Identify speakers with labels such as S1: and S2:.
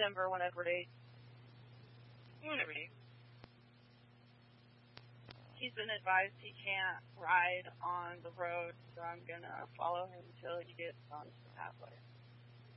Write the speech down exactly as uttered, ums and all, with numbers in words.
S1: Denver whenever they,
S2: Whatever you.
S1: he's been advised he can't ride on the road, so I'm gonna follow him until he gets on the pathway.